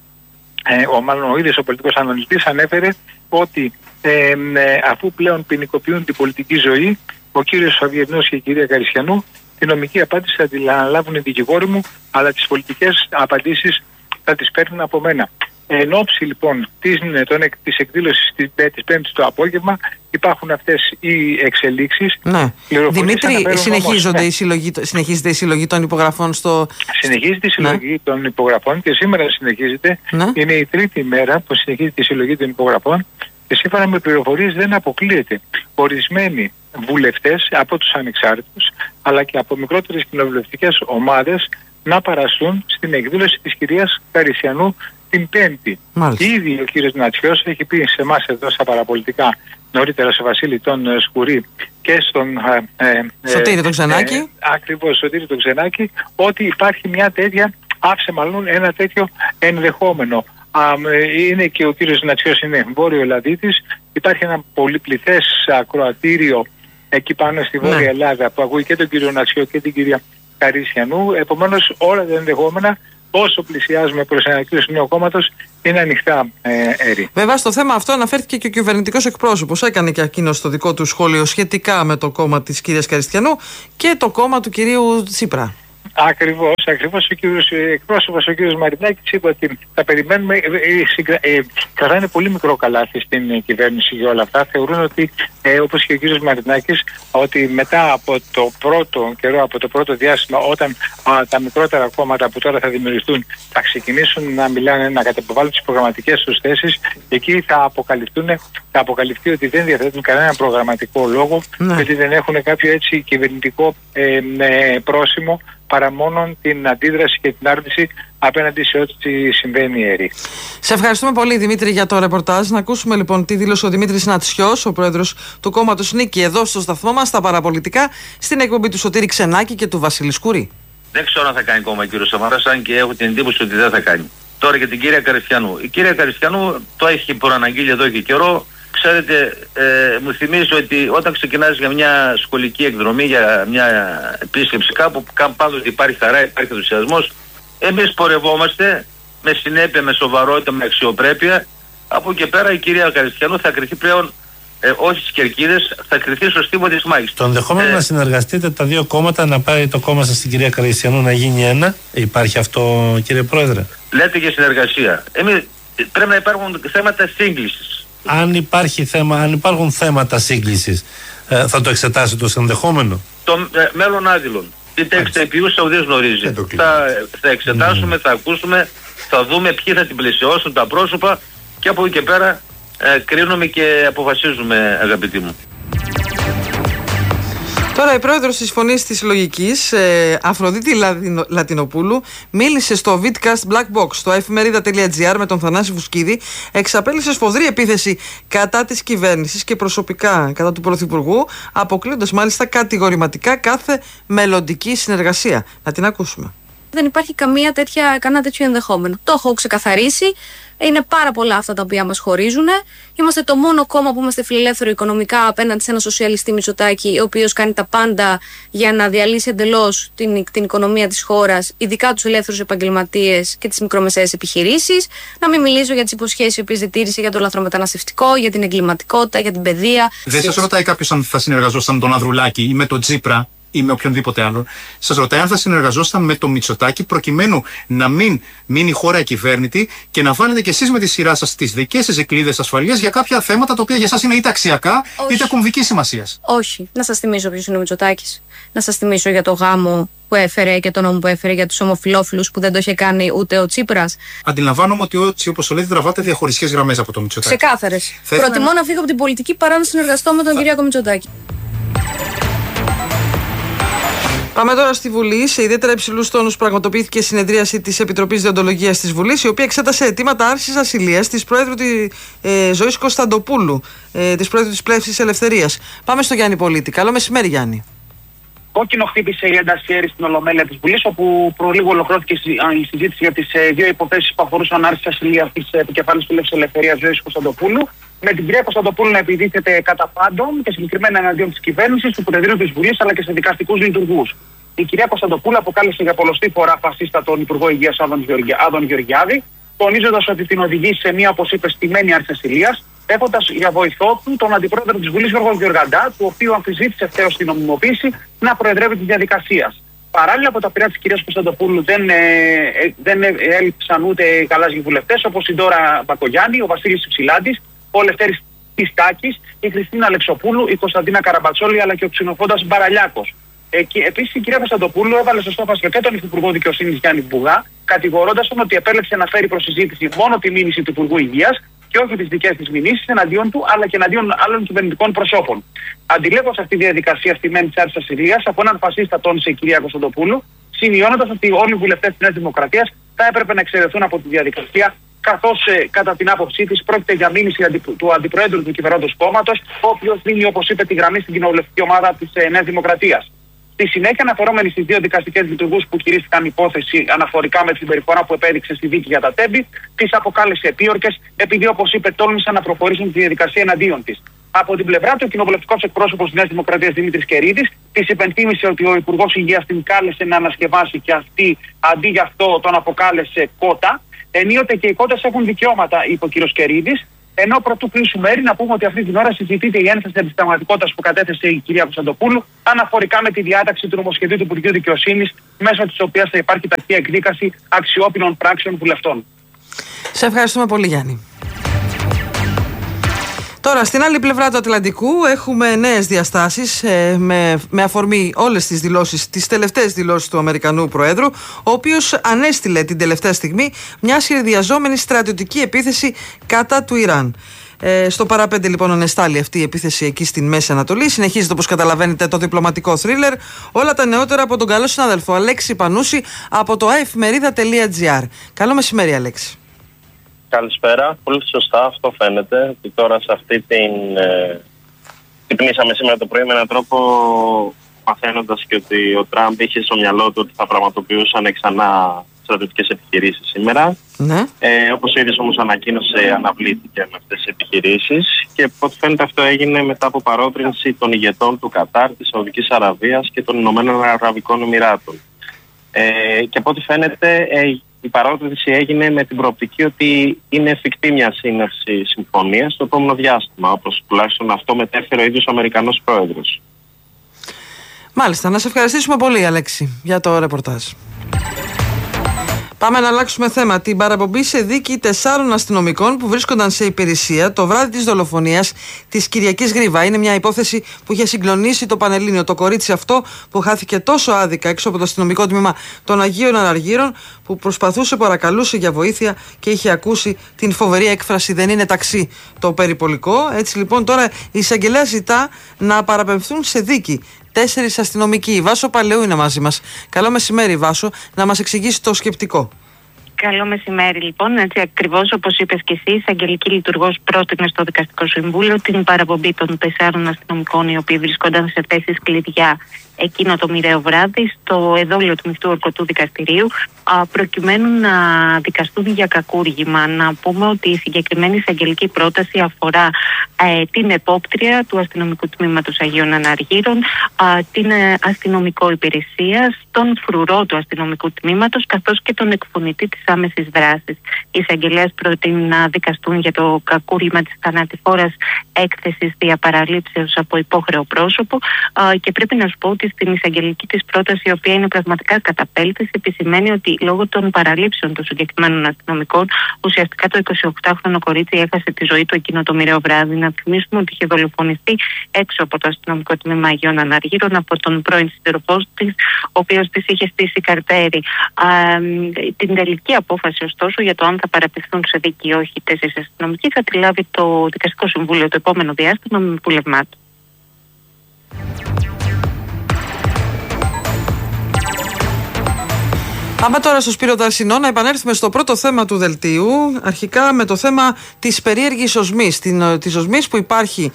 ο ίδιος ο πολιτικός αναλυτής ανέφερε ότι αφού πλέον ποινικοποιούν την πολιτική ζωή, ο κύριος Αυγερινός και η κυρία Καριστιανού, τη νομική απάντηση θα την αναλάβουν οι δικηγόροι μου, αλλά τις πολιτικές απαντήσεις θα τις παίρνουν από μένα. Εν ώψη λοιπόν της εκδήλωσης της Πέμπτης το απόγευμα υπάρχουν αυτές οι εξελίξεις. Ναι. Δημήτρη, συνεχίζεται η συλλογή των υπογραφών στο... Συνεχίζεται η συλλογή των υπογραφών και σήμερα συνεχίζεται. Είναι η τρίτη μέρα που συνεχίζεται η συλλογή των υπογραφών και σύμφωνα με πληροφορίες δεν αποκλείεται ορισμένοι βουλευτές από τους ανεξάρτητους αλλά και από μικρότερες κοινοβουλευτικές ομάδες να παραστούν στην εκδήλωση της κυρίας Καριστιανού την Πέμπτη. Ήδη ο κύριος Νατσιός έχει πει σε εμάς εδώ στα παραπολιτικά, νωρίτερα σε Βασίλη τον Σκουρί και στον Σωτήρη τον Ξενάκη, ακριβώς Σωτήρη τον Ξενάκη, ότι υπάρχει μια τέτοια, άφησε μάλλον ένα τέτοιο ενδεχόμενο. Είναι και ο κύριος Νατσιός είναι Βόρειο Ελλαδίτης, υπάρχει ένα πολυπληθές ακροατήριο εκεί πάνω στη Βόρεια Ελλάδα που ακούει και τον κύριο Νατσιό και την κυρία Καριστιανού, επομένως όλα τα ενδεχόμενα όσο πλησιάζουμε προς ανακοίνωση του νέου κόμματος, είναι ανοιχτά έρη. Βέβαια, στο θέμα αυτό αναφέρθηκε και ο κυβερνητικός εκπρόσωπος. Έκανε και εκείνο το δικό του σχόλιο σχετικά με το κόμμα της κυρίας Καριστιανού και το κόμμα του κυρίου Τσίπρα. Ακριβώς. Ο εκπρόσωπος, ο κύριος Μαρινάκης, είπε ότι θα περιμένουμε. Κρατάνε πολύ μικρό καλάθι στην κυβέρνηση για όλα αυτά. Θεωρούν ότι, όπως και ο κύριος Μαρινάκης, ότι μετά από το πρώτο καιρό, από το πρώτο διάστημα, όταν τα μικρότερα κόμματα που τώρα θα δημιουργηθούν θα ξεκινήσουν να μιλάνε, να κατεποβάλουν τις προγραμματικές τους θέσεις, εκεί θα αποκαλυφθεί ότι δεν διαθέτουν κανένα προγραμματικό λόγο και ότι δεν έχουν κάποιο έτσι κυβερνητικό πρόσημο, παρά μόνο την αντίδραση και την άρνηση απέναντι σε ό,τι συμβαίνει έρη. Σε ευχαριστούμε πολύ, Δημήτρη, για το ρεπορτάζ. Να ακούσουμε λοιπόν τι δήλωσε ο Δημήτρης Νατσιός, ο πρόεδρος του κόμματος Νίκη, εδώ στο σταθμό μας, στα παραπολιτικά, στην εκπομπή του Σωτήρη Ξενάκη και του Βασίλη Σκουρή. Δεν ξέρω αν θα κάνει κόμμα ο κύριος Σαμαράς, αν και έχω την εντύπωση ότι δεν θα κάνει. Τώρα για την κυρία Καριστιανού. Η κυρία Καριστιανού το έχει προαναγγείλει εδώ και καιρό. Ξέρετε, μου θυμίζει ότι όταν ξεκινάς για μια σχολική εκδρομή, για μια επίσκεψη κάπου, πάντοτε υπάρχει χαρά, υπάρχει ενθουσιασμός. Εμείς πορευόμαστε με συνέπεια, με σοβαρότητα, με αξιοπρέπεια. Από εκεί πέρα η κυρία Καριστιανού θα κριθεί πλέον όχι στις κερκίδες, θα κριθεί στο στίβο της μάχης. Το ενδεχόμενο να συνεργαστείτε τα δύο κόμματα, να πάει το κόμμα σας στην κυρία Καριστιανού να γίνει ένα, υπάρχει αυτό, κύριε Πρόεδρε? Λέτε για συνεργασία. Πρέπει να υπάρχουν θέματα σύγκλησης. Αν υπάρχουν θέματα σύγκλησης, θα το εξετάσετε ως ενδεχόμενο? Το μέλλον άδειλων. Τι τέξτε επιούσα ουδής γνωρίζει. Θα εξετάσουμε, θα ακούσουμε, θα δούμε ποιοι θα την πλαισιώσουν τα πρόσωπα και από εκεί και πέρα κρίνουμε και αποφασίζουμε, αγαπητοί μου. Τώρα η πρόεδρος της Φωνής της Συλλογικής, Αφροδίτη Λατινοπούλου, μίλησε στο Vidcast Black Box, στο εφημερίδα.gr με τον Θανάση Βουσκίδη, εξαπέλυσε σφοδρή επίθεση κατά της κυβέρνησης και προσωπικά κατά του Πρωθυπουργού, αποκλείοντας μάλιστα κατηγορηματικά κάθε μελλοντική συνεργασία. Να την ακούσουμε. Δεν υπάρχει κανένα τέτοιο ενδεχόμενο. Το έχω ξεκαθαρίσει. Είναι πάρα πολλά αυτά τα οποία μας χωρίζουν. Είμαστε το μόνο κόμμα που είμαστε φιλελεύθερο οικονομικά απέναντι σε ένα σοσιαλιστή Μητσοτάκη, ο οποίος κάνει τα πάντα για να διαλύσει εντελώς την οικονομία της χώρας, ειδικά τους ελεύθερους επαγγελματίες και τις μικρομεσαίες επιχειρήσεις. Να μην μιλήσω για τις υποσχέσεις οι οποίες διατήρησε για το λαθρομεταναστευτικό, για την εγκληματικότητα, για την παιδεία. Δεν σας ρωτάει κάποιος αν θα συνεργαζόταν με τον Ανδρουλάκη ή με τον Τσίπρα ή με οποιονδήποτε άλλον. Σας ρωτάει αν θα συνεργαζόσταν με το Μητσοτάκη προκειμένου να μην μείνει η χώρα ακυβέρνητη και να βάλετε κι εσείς με τη σειρά σας τις δικές σας δικλείδες ασφαλείας για κάποια θέματα τα οποία για εσάς είναι είτε αξιακά είτε κομβικής σημασίας. Όχι. Να σας θυμίσω ποιος είναι ο Μητσοτάκης. Να σας θυμίσω για το γάμο που έφερε και τον νόμο που έφερε για τους ομοφυλόφιλους που δεν το είχε κάνει ούτε ο Τσίπρας. Αντιλαμβάνομαι ότι όπως το λέτε τραβάτε διαχωριστικές γραμμές από το Μητσοτάκη. Ξεκάθαρες. Προτιμώ να φύγω από την πολιτική παρά να συνεργαστώ με τον Κυριάκο Μητσοτάκη. Πάμε τώρα στη Βουλή. Σε ιδιαίτερα υψηλούς τόνους πραγματοποιήθηκε συνεδρίαση της Επιτροπής Δεοντολογίας της Βουλής, η οποία εξέτασε αιτήματα άρσης ασυλίας της Προέδρου Ζωής Κωνσταντοπούλου, της Προέδρου της Πλεύσης Ελευθερίας. Πάμε στο Γιάννη Πολίτη. Καλό μεσημέρι, Γιάννη. Κόκκινο χτύπησε η ένταση έρη στην Ολομέλεια της Βουλής, όπου προλίγο ολοκληρώθηκε η συζήτηση για τις δύο υποθέσεις που αφορούσαν άρση ασυλίας της επικεφαλής του Πλεύσης Ελευθερίας Ζωής Κωνσταντοπούλου. Με την κυρία Κωνσταντοπούλου να επιδίθεται κατά πάντων και συγκεκριμένα εναντίον της κυβέρνησης, του Προεδρείου της Βουλής αλλά και σε δικαστικούς λειτουργούς. Η κυρία Κωνσταντοπούλου αποκάλεσε για πολλοστή φορά φασίστα τον Υπουργό Υγείας Άδων Γεωργιάδη, τονίζοντας ότι την οδηγεί σε μια, όπως είπε, στημένη άρση ασυλίας, έχοντας για βοηθό του τον Αντιπρόεδρο της Βουλής Γιώργο Γεωργαντά, του οποίου αμφισβήτησε ευθέως την νομιμοποίηση, να προεδρεύει τη διαδικασία. Παράλληλα από τα πειρά της κυρίας Κωνσταντοπούλου δεν έλειψαν ούτε οι γαλάζιοι βουλευτές, όπως η Ντόρα Μπακογιάννη, ο Βασίλης Ψηλάντης, ο Λευτέρης Τιστάκης, η Χριστίνα Αλεξοπούλου, η Κωνσταντίνα Καραμπατσόλη αλλά και ο ξενοφόντας Μπαραλιάκος. Επίσης η κυρία Κωνσταντοπούλου έβαλε στο στόχαστρο και τον Υφυπουργό Δικαιοσύνης Γιάννη Μπουγά, κατηγορώντας τον ότι επέλεξε να φέρει προς συζήτηση μόνο τη μήνυση του Υπουργού Υγείας και όχι τις δικές της μηνύσεις εναντίον του αλλά και εναντίον άλλων κυβερνητικών προσώπων. Αντιλέγω σε αυτή τη διαδικασία στημένη της άρσης ασυλίας από έναν φασίστα, τόνισε η κυρία Κωνσταντοπούλου, σημειώνοντας ότι όλοι οι βουλευτές της Νέας Δημοκρατίας θα έπρεπε να εξαιρεθούν από τη διαδικασία, καθώς κατά την άποψή της πρόκειται για μήνυση του Αντιπροέδρου του κυβερνώντος κόμματος, ο οποίος δίνει, όπως είπε, τη γραμμή στην κοινοβουλευτική ομάδα της Νέας Δημοκρατίας. Στη συνέχεια, αναφερόμενοι στις δύο δικαστικές λειτουργούς που χειρίστηκαν υπόθεση αναφορικά με τη συμπεριφορά που επέδειξε στη δίκη για τα Τέμπη, τις αποκάλεσε επίορκες, επειδή, όπως είπε, τόλμησαν να προχωρήσουν τη διαδικασία εναντίον της. Από την πλευρά του, ο κοινοβουλευτικός εκπρόσωπος της Νέας Δημοκρατίας Δημήτρης Κερίδης της υπενθύμησε ότι ο Υπουργός Υγείας την κάλεσε να ανασκευάσει και αυτή αντί γι' αυτό τον αποκάλεσε κότα. Ενίοτε και οι κότες έχουν δικαιώματα, είπε ο κ. Κερίδης. Ενώ πρωτού κλείσουμε μέρη, να πούμε ότι αυτή την ώρα συζητείται η ένσταση αντισυνταγματικότητας που κατέθεσε η κυρία Κωνσταντοπούλου αναφορικά με τη διάταξη του νομοσχεδίου του Υπουργείου Δικαιοσύνης, μέσω της οποίας θα υπάρχει ταχεία εκδίκαση αξιόπινων πράξεων βουλευτών. Σε ευχαριστούμε πολύ, Γιάννη. Τώρα, στην άλλη πλευρά του Ατλαντικού έχουμε νέες διαστάσεις με αφορμή όλες τις δηλώσεις, τις τελευταίες δηλώσεις του Αμερικανού Προέδρου, ο οποίος ανέστηλε την τελευταία στιγμή μια σχεδιαζόμενη στρατιωτική επίθεση κατά του Ιράν. Στο παραπέντε λοιπόν ανεστάλλει αυτή η επίθεση εκεί στην Μέση Ανατολή. Συνεχίζεται, όπως καταλαβαίνετε, το διπλωματικό θρίλερ. Όλα τα νεότερα από τον καλό συνάδελφο Αλέξη Πανούση από το aefmerida.gr. Καλό μεσημέρι, Αλέξη. Καλησπέρα. Πολύ σωστά αυτό φαίνεται. Ότι τώρα σε αυτή την... Ξυπνήσαμε σήμερα το πρωί με έναν τρόπο, μαθαίνοντας και ότι ο Τραμπ είχε στο μυαλό του ότι θα πραγματοποιούσαν ξανά στρατιωτικές επιχειρήσεις σήμερα. Ναι. Όπως ο ίδιος όμως ανακοίνωσε, αναβλήθηκε με αυτές τις επιχειρήσεις και από ό,τι φαίνεται αυτό έγινε μετά από παρότρινση των ηγετών του Κατάρ, της Σαουδικής Αραβίας και των Ηνωμένων Αραβικών Εμιράτων. Και από ό,τι φαίνεται η παρότρινση έγινε με την προοπτική ότι είναι εφικτή μια σύναψη συμφωνίας στο επόμενο διάστημα, όπως τουλάχιστον αυτό μετέφερε ο ίδιος ο Αμερικανός Πρόεδρος. Μάλιστα, να σε ευχαριστήσουμε πολύ, Αλέξη, για το ρεπορτάζ. Πάμε να αλλάξουμε θέμα. Την παραπομπή σε δίκη 4 αστυνομικών που βρίσκονταν σε υπηρεσία το βράδυ της δολοφονίας της Κυριακής Γρίβα. Είναι μια υπόθεση που είχε συγκλονίσει το Πανελλήνιο. Το κορίτσι αυτό που χάθηκε τόσο άδικα έξω από το αστυνομικό τμήμα των Αγίων Αναργύρων, που προσπαθούσε, παρακαλούσε για βοήθεια και είχε ακούσει την φοβερή έκφραση «Δεν είναι ταξί» το περιπολικό. Έτσι λοιπόν τώρα η εισαγγελέα ζητά να παραπεμφθούν σε δίκη 4 αστυνομικοί. Η Βάσο Παλαιού είναι μαζί μας. Καλό μεσημέρι, Βάσο, να μας εξηγήσει το σκεπτικό. Καλό μεσημέρι, λοιπόν. Έτσι ακριβώς όπως είπες και εσύ, η εισαγγελική λειτουργός πρότεινε στο Δικαστικό Συμβούλιο την παραπομπή των 4 αστυνομικών οι οποίοι βρισκόνταν σε θέσεις κλειδιά εκείνο το μοιραίο βράδυ στο εδόλιο του Μεικτού Ορκωτού Δικαστηρίου, προκειμένου να δικαστούν για κακούργημα. Να πούμε ότι η συγκεκριμένη εισαγγελική πρόταση αφορά την επόπτρια του αστυνομικού τμήματος Αγίων Αναργύρων, την αστυνομικό υπηρεσία, τον φρουρό του αστυνομικού τμήματος, καθώς και τον εκφωνητή της άμεσης δράσης. Η εισαγγελέας προτείνει να δικαστούν για το κακούργημα της θανατηφόρας έκθεσης διαπαραλήψεως από υπόχρεο πρόσωπο, και πρέπει να σου πω ότι στην εισαγγελική της πρόταση, η οποία είναι πραγματικά καταπέλτης, επισημαίνει ότι λόγω των παραλήψεων των συγκεκριμένων αστυνομικών, ουσιαστικά το 28χρονο κορίτσι έχασε τη ζωή του εκείνο το μοιραίο βράδυ. Να θυμίσουμε ότι είχε δολοφονηθεί έξω από το αστυνομικό τμήμα Αγίων Αναργύρων από τον πρώην σύντροφό της, ο οποίος της είχε στήσει καρτέρι. Την τελική απόφαση, ωστόσο, για το αν θα παραπευθούν σε δίκη ή όχι 4 αστυνομικοί θα τη λάβει το Δικαστικό Συμβούλιο το επόμενο διάστημα με πουλευμά του. Πάμε τώρα στο Σπύρο Ταρσινό να επανέλθουμε στο πρώτο θέμα του δελτίου, αρχικά με το θέμα της περίεργης οσμής, της οσμής που υπάρχει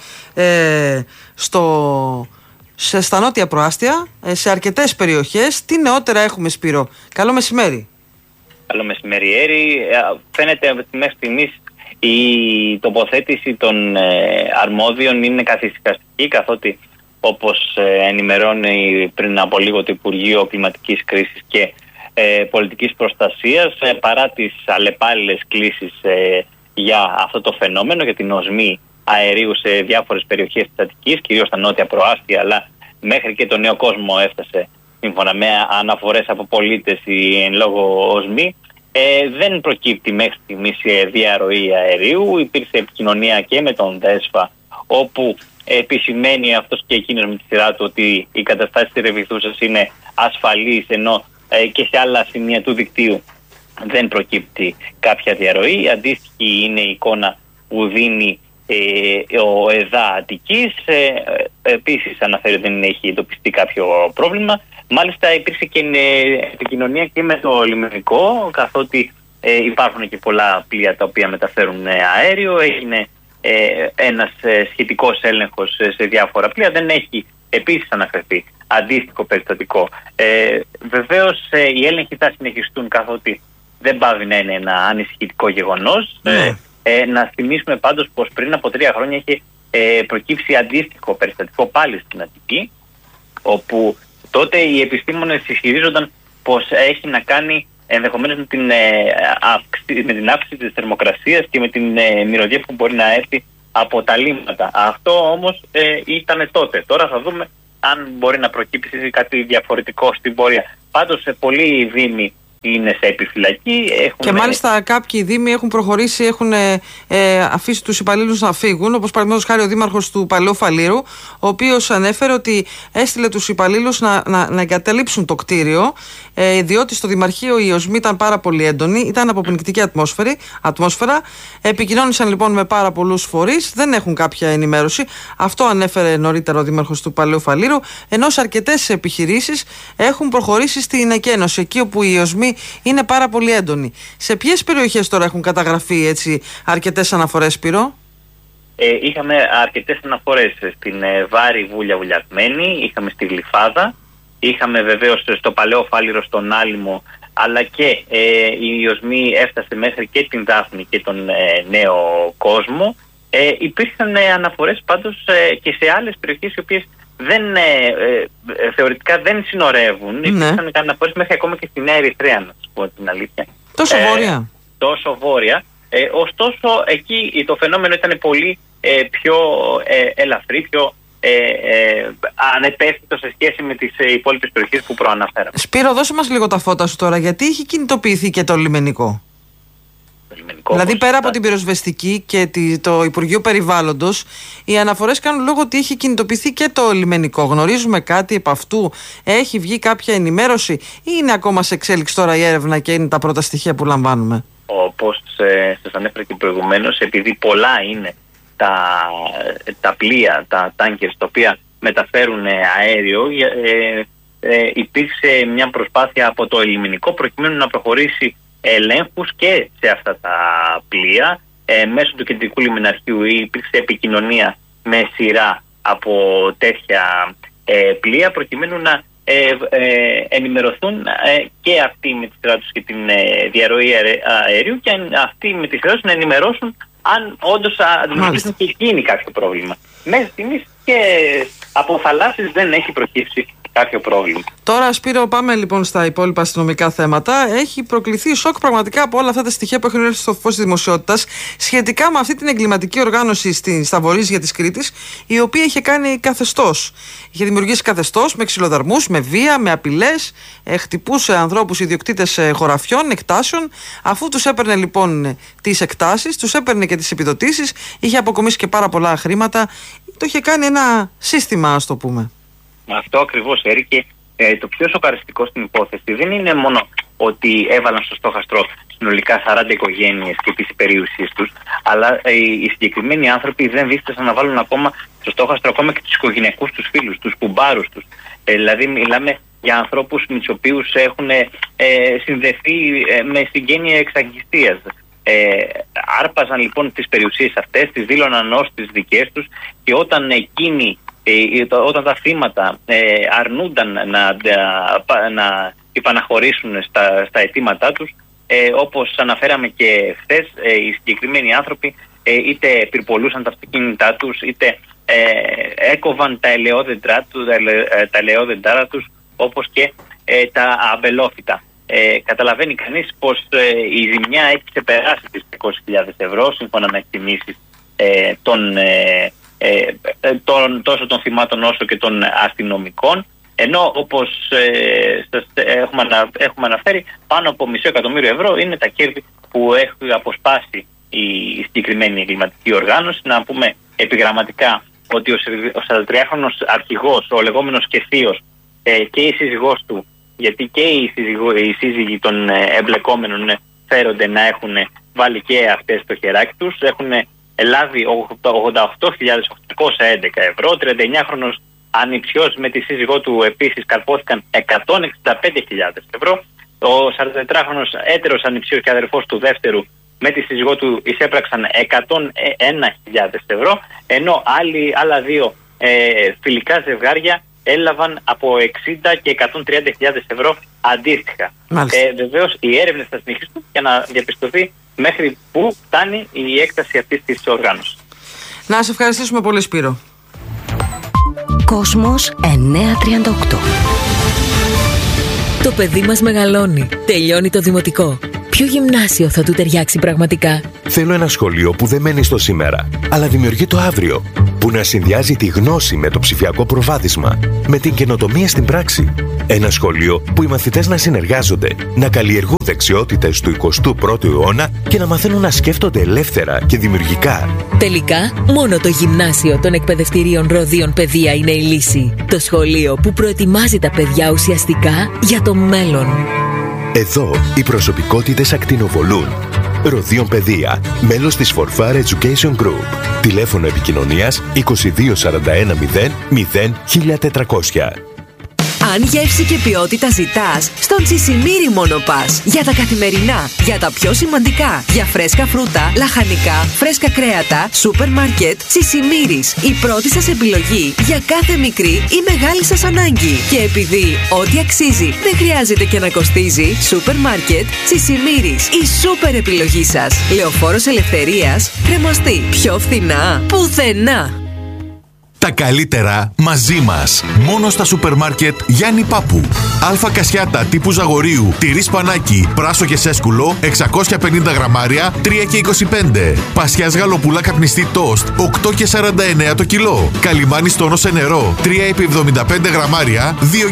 στα νότια προάστια, σε αρκετές περιοχές. Τι νεότερα έχουμε, Σπύρο? Καλό μεσημέρι. Καλό μεσημέρι, Έρη. Φαίνεται μέχρι στιγμής η τοποθέτηση των αρμόδιων είναι καθησυχαστική, καθότι όπως ενημερώνει πριν από λίγο το Υπουργείο Κλιματικής Κρίσης και Πολιτικής Προστασίας, παρά τις αλλεπάλληλες κλήσεις για αυτό το φαινόμενο, για την οσμή αερίου σε διάφορες περιοχές της Αττικής, κυρίως στα νότια προάστια, αλλά μέχρι και τον Νέο Κόσμο έφτασε, σύμφωνα με αναφορές από πολίτες, η εν λόγω οσμή, δεν προκύπτει μέχρι στιγμής διαρροή αερίου. Υπήρξε επικοινωνία και με τον ΔΕΣΦΑ, όπου επισημαίνει αυτός και εκείνος με τη σειρά του ότι η καταστάση της Ρεβιθούσας είναι ασφαλής, ενώ και σε άλλα σημεία του δικτύου δεν προκύπτει κάποια διαρροή. Αντίστοιχη είναι η εικόνα που δίνει ο ΕΔΑ Αττικής. Επίσης αναφέρει ότι δεν έχει εντοπιστεί κάποιο πρόβλημα. Μάλιστα υπήρξε και επικοινωνία και με το λιμενικό, καθότι υπάρχουν και πολλά πλοία τα οποία μεταφέρουν αέριο. Έγινε ένας σχετικός έλεγχος σε διάφορα πλοία. Δεν έχει επίσης αναφερθεί αντίστοιχο περιστατικό. Βεβαίως οι έλεγχοι θα συνεχιστούν, καθότι δεν πάβει να είναι ένα ανησυχητικό γεγονός. Να θυμίσουμε πάντως πως πριν από 3 χρόνια είχε προκύψει αντίστοιχο περιστατικό πάλι στην Αττική, όπου τότε οι επιστήμονες ισχυρίζονταν πως έχει να κάνει ενδεχομένως με την αύξηση της θερμοκρασίας και με την μυρωδιά που μπορεί να έρθει από τα λίμματα. Αυτό όμως ήταν τότε. Τώρα θα δούμε αν μπορεί να προκύψει κάτι διαφορετικό στην πορεία. Πάντως πολλοί δήμοι είναι σε επιφυλακή. Και μάλιστα κάποιοι δήμοι έχουν προχωρήσει, έχουν αφήσει τους υπαλλήλους να φύγουν, όπως παραδείγματος χάρη ο δήμαρχος του Παλαιού Φαλήρου, ο οποίος ανέφερε ότι έστειλε τους υπαλλήλους να εγκαταλείψουν το κτίριο, διότι στο Δημαρχείο η οσμή ήταν πάρα πολύ έντονη, ήταν αποπνικτική ατμόσφαιρα. Επικοινώνησαν λοιπόν με πάρα πολλούς φορείς, δεν έχουν κάποια ενημέρωση. Αυτό ανέφερε νωρίτερα ο δήμαρχος του Παλαιού Φαλήρου, ενώ σε αρκετές επιχειρήσεις έχουν προχωρήσει στην εκένωση, εκεί όπου η οσμή είναι πάρα πολύ έντονη. Σε ποιες περιοχές τώρα έχουν καταγραφεί έτσι αρκετές αναφορές, Σπύρο? Είχαμε αρκετές αναφορές στην Βάρη Βουλιαγμένη, είχαμε στη Γλυφάδα, είχαμε βεβαίως στο Παλαιό Φάληρο, στον Άλυμο, αλλά και η οσμή έφτασε μέχρι και την Δάφνη και τον Νέο Κόσμο. Υπήρχαν αναφορές πάντως και σε άλλες περιοχές οι οποίες θεωρητικά δεν συνορεύουν. Υπήρχαν αναφορές μέχρι ακόμα και στη Νέα Ερυθρέα, να σας πω την αλήθεια. Τόσο βόρεια. Τόσο βόρεια. Ωστόσο εκεί το φαινόμενο ήταν πολύ πιο ελαφρύ, πιο ανεπαίσθητο σε σχέση με τις υπόλοιπες περιοχές που προαναφέραμε. Σπύρο, δώσε μας λίγο τα φώτα σου τώρα, γιατί έχει κινητοποιηθεί και το λιμενικό? Δηλαδή πέρα από την πυροσβεστική και το Υπουργείο Περιβάλλοντος, οι αναφορές κάνουν λόγο ότι έχει κινητοποιηθεί και το λιμενικό. Γνωρίζουμε κάτι επ' αυτού? Έχει βγει κάποια ενημέρωση ή είναι ακόμα σε εξέλιξη τώρα η έρευνα και είναι τα πρώτα στοιχεία που λαμβάνουμε? Όπως σας ανέφερα και προηγουμένως, επειδή πολλά είναι τα πλοία, τα τάνκερ τα οποία μεταφέρουν αέριο, υπήρξε μια προσπάθεια από το λιμενικό προκειμένου να προχωρήσει ελέγχους και σε αυτά τα πλοία. Μέσω του κεντρικού λιμεναρχείου υπήρξε επικοινωνία με σειρά από τέτοια πλοία προκειμένου να ενημερωθούν και αυτοί με τη σειρά τους και την διαρροή αερίου και αυτοί με τη σειρά τους να ενημερώσουν αν όντως αντιμετωπίζουν και γίνει κάποιο πρόβλημα. Μέχρι στιγμής και από θαλάσσης δεν έχει προκύψει κάποιο πρόβλημα. Τώρα, Σπύρο, πάμε λοιπόν στα υπόλοιπα αστυνομικά θέματα. Έχει προκληθεί σοκ πραγματικά από όλα αυτά τα στοιχεία που έχουν έρθει στο φως της δημοσιότητας σχετικά με αυτή την εγκληματική οργάνωση στη Σταυρορίζια της Κρήτης, η οποία είχε κάνει καθεστώς. Είχε δημιουργήσει καθεστώς με ξυλοδαρμούς, με βία, με απειλές, χτυπούσε ανθρώπους ιδιοκτήτες χωραφιών, εκτάσεων. Αφού τους έπαιρνε λοιπόν τις εκτάσεις, τους έπαιρνε και τις επιδοτήσεις, είχε αποκομίσει και πάρα πολλά χρήματα. Το είχε κάνει ένα σύστημα, ας το πούμε. Αυτό ακριβώς, Έρη, και το πιο σοκαριστικό στην υπόθεση δεν είναι μόνο ότι έβαλαν στο στόχαστρο συνολικά 40 οικογένειες και τις περιουσίες τους, αλλά οι συγκεκριμένοι άνθρωποι δεν δίστασαν να βάλουν ακόμα στο στόχαστρο ακόμα και τους οικογενειακούς τους φίλους, τους κουμπάρους τους. Δηλαδή μιλάμε για ανθρώπους με τους οποίους έχουν συνδεθεί με συγγένεια εξαγγιστίας. Άρπαζαν λοιπόν τις περιουσίες αυτές, τις δήλωναν ως τις δικές τους, και όταν όταν τα θύματα αρνούνταν να υπαναχωρήσουν στα αιτήματά τους, όπως αναφέραμε και χθες, οι συγκεκριμένοι άνθρωποι είτε πυρπολούσαν τα αυτοκίνητά τους, είτε έκοβαν τα ελαιόδεντρα τους, όπως και τα αμπελόφυτα. Καταλαβαίνει κανείς πως η ζημιά έχει ξεπεράσει τις 20.000 ευρώ σύμφωνα με εκτιμήσεις τόσο των θυμάτων όσο και των αστυνομικών, ενώ όπως έχουμε αναφέρει, πάνω από $500,000 είναι τα κέρδη που έχει αποσπάσει η συγκεκριμένη εγκληματική οργάνωση. Να πούμε επιγραμματικά ότι ο 43χρονος αρχηγός, ο λεγόμενος και θείος, και η σύζυγός του, γιατί και οι σύζυγοι των εμπλεκόμενων φέρονται να έχουν βάλει και αυτές το χεράκι τους, έχουν λάβει 88.811 ευρώ. 39χρονος ανιψιός με τη σύζυγό του επίσης καρπόθηκαν 165.000 ευρώ. Ο 44χρονος έτερος ανιψιός και αδερφός του δεύτερου με τη σύζυγό του εισέπραξαν 101.000 ευρώ, ενώ άλλα δύο φιλικά ζευγάρια έλαβαν από 60 και 130.000 ευρώ αντίστοιχα. Βεβαίως οι έρευνες θα συνεχίσουν για να διαπιστωθεί μέχρι πού φτάνει η έκταση αυτής της οργάνωσης. Να σε ευχαριστήσουμε πολύ, Σπύρο. Κόσμος 938. Το παιδί μας μεγαλώνει. Τελειώνει το δημοτικό. Ποιο γυμνάσιο θα του ταιριάξει πραγματικά? Θέλω ένα σχολείο που δεν μένει στο σήμερα, αλλά δημιουργεί το αύριο. Που να συνδυάζει τη γνώση με το ψηφιακό προβάδισμα, με την καινοτομία στην πράξη. Ένα σχολείο που οι μαθητές να συνεργάζονται, να καλλιεργούν δεξιότητες του 21ου αιώνα και να μαθαίνουν να σκέφτονται ελεύθερα και δημιουργικά. Τελικά, μόνο το γυμνάσιο των εκπαιδευτηρίων Ροδίων Παιδεία είναι η λύση. Το σχολείο που προετοιμάζει τα παιδιά ουσιαστικά για το μέλλον. Εδώ οι προσωπικότητες ακτινοβολούν. Ροδίων Παιδεία, μέλος της Forfar Education Group. Τηλέφωνο επικοινωνίας 22 41 0 1400. Αν γεύση και ποιότητα ζητάς, στον Τσισιμίρι μόνο πας. Για τα καθημερινά, για τα πιο σημαντικά, για φρέσκα φρούτα, λαχανικά, φρέσκα κρέατα, σούπερ μάρκετ, Τσισιμίρις. Η πρώτη σας επιλογή για κάθε μικρή ή μεγάλη σας ανάγκη. Και επειδή ό,τι αξίζει δεν χρειάζεται και να κοστίζει, σούπερ μάρκετ, Τσισιμίρις. Η σούπερ επιλογή σας. Λεωφόρος Ελευθερίας, Κρεμαστή. Πιο φθηνά, πουθενά. Τα καλύτερα μαζί μας. Μόνο στα σούπερ μάρκετ Γιάννη Πάπου. Αλφα κασιάτα τύπου Ζαγορίου, τυρί σπανάκι, πράσο και σέσκουλο, 650 γραμμάρια, 3,25. Πασιάς γαλοπούλα καπνιστή τόστ, 8,49 το κιλό. Καλιμάνι στόνο σε νερό, 3,75 γραμμάρια,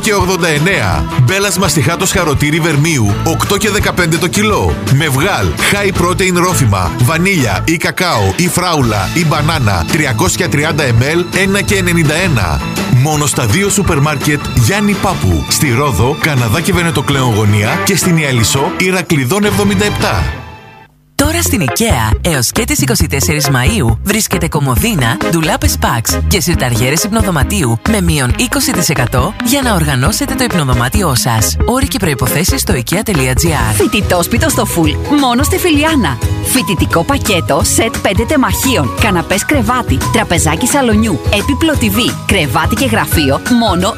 2,89. Μπέλας μαστιχάτος χαροτήρι βερμίου, 8,15 το κιλό. Με βγάλ, high protein ρόφημα, βανίλια ή κακάο ή φράουλα ή μπανάνα, 330 ml, 1,91. Μόνο στα 2 σούπερ μάρκετ Γιάννη Πάπου. Στη Ρόδο, Καναδά και Βενετοκλέον Γωνία και στην Ιαλισσό, Ηρακλειδών 77. Τώρα στην IKEA, έως και τις 24 Μαΐου, βρίσκεται κομμωδίνα, ντουλάπες Pax και συρταριέρες υπνοδωματίου με μείον 20% για να οργανώσετε το υπνοδωμάτιό σας. Όροι και προϋποθέσεις στο ikea.gr. Φοιτητόσπιτο στο Φουλ, μόνο στη Φιλιάνα. Φοιτητικό πακέτο, σετ 5 τεμαχίων, καναπές κρεβάτι, τραπεζάκι σαλονιού, έπιπλο TV, κρεβάτι και γραφείο, μόνο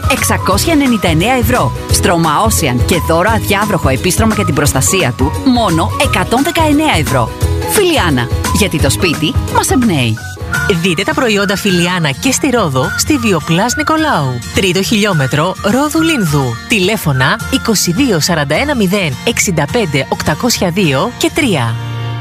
699 ευρώ. Στρώμα Ocean και δώρο αδιάβροχο επίστρωμα για την προστασία του, μόνο 119 ευρώ. Φιλιάνα, γιατί το σπίτι μας εμπνέει. Δείτε τα προϊόντα Φιλιάνα και στη Ρόδο, στη Βιοπλάς Νικολάου. 3ο χιλιόμετρο Ρόδου Λίνδου. Τηλέφωνα 22 41 0 65 802 και 3.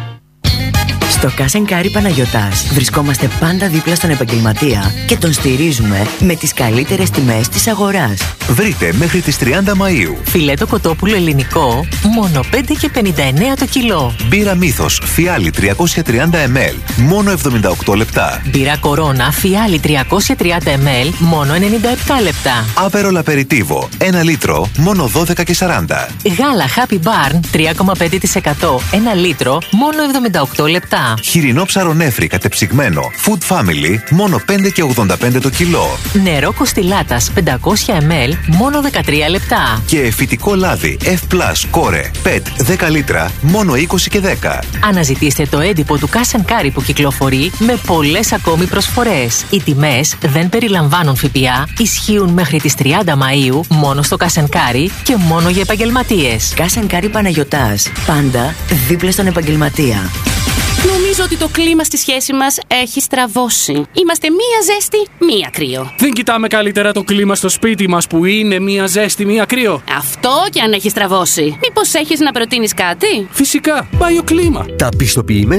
Στο Cash & Carry Παναγιωτάς βρισκόμαστε πάντα δίπλα στον επαγγελματία και τον στηρίζουμε με τις καλύτερες τιμές της αγοράς. Βρείτε μέχρι τις 30 Μαΐου Φιλέτο κοτόπουλο ελληνικό, μόνο 5,59 το κιλό. Μπύρα Μύθος, φιάλι 330 ml, μόνο 78 λεπτά. Μπύρα Κορώνα, φιάλι 330 ml, μόνο 97 λεπτά. Άβερολ Απεριτίβο, 1 λίτρο, μόνο 12,40. Γάλα Happy Barn, 3,5%, 1 λίτρο, μόνο 78 λεπτά. Χοιρινό ψαρονέφρι κατεψυγμένο, Food Family, μόνο 5,85 το κιλό. Νερό Κοστιλάτας, 500 ml, μόνο 13 λεπτά. Και φυτικό λάδι F+, κόρε, PET 10 λίτρα, μόνο 20 και 10. Αναζητήστε το έντυπο του Cash & Carry που κυκλοφορεί με πολλές ακόμη προσφορές. Οι τιμές δεν περιλαμβάνουν ΦΠΑ, ισχύουν μέχρι τις 30 Μαΐου μόνο στο Cash & Carry και μόνο για επαγγελματίες. Cash & Carry Παναγιωτάς, πάντα δίπλα στον επαγγελματία. Νομίζω ότι το κλίμα στη σχέση μας έχει στραβώσει. Είμαστε μία ζέστη, μία κρύο. Δεν κοιτάμε καλύτερα το κλίμα στο σπίτι μας που είναι μία ζέστη, μία κρύο? Αυτό και αν έχει στραβώσει. Μήπως έχεις να προτείνεις κάτι? Φυσικά, BioClima. Τα πιστοποιημένα